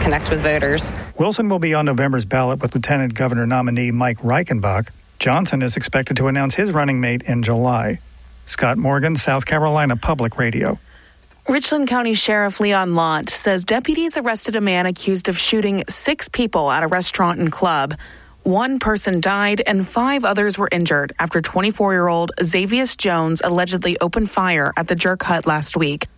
connect with voters. Wilson will be on November's ballot with Lieutenant Governor nominee Mike Reichenbach. Johnson is expected to announce his running mate in July. Scott Morgan, South Carolina Public Radio. Richland County Sheriff Leon Lott says deputies arrested a man accused of shooting 6 people at a restaurant and club. 1 person died and 5 others were injured after 24-year-old Xavius Jones allegedly opened fire at the Jerk Hut last week.